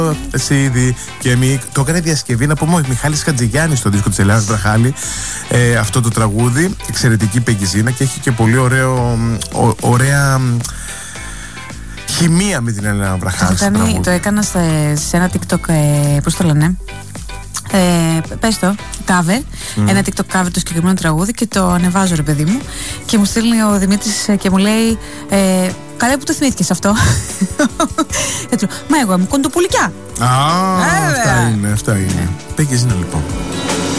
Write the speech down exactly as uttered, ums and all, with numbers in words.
Σίδη και μη, το έκανε διασκευή, να πούμε, ο Μιχάλης Χατζηγιάννης στο δίσκο της Ελένας Βραχάλη, ε, αυτό το τραγούδι, εξαιρετική Πεγκιζίνα, και έχει και πολύ ωραίο, ο, ωραία χημεία με την Ελένα Βραχάλη. Το, κάνει, το έκανα σε, σε ένα TikTok, ε, πώς το λένε, ε, πες το, cover, mm. ένα TikTok cover το συγκεκριμένο τραγούδι, και το ανεβάζω, ρε παιδί μου, και μου στέλνει ο Δημήτρης και μου λέει, ε, καλά που το θυμήθηκες αυτό. Μα εγώ ήμουν κοντοπουλικιά. Α, αυτά είναι, αυτά είναι. Πεγκιζίνα λοιπόν.